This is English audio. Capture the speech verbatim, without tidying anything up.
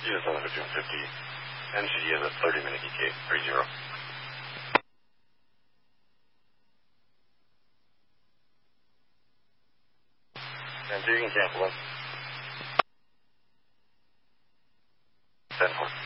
Jesus eleven two fifty. N G D is a thirty minute E T A, three zero. And so you can cancel it. ten four.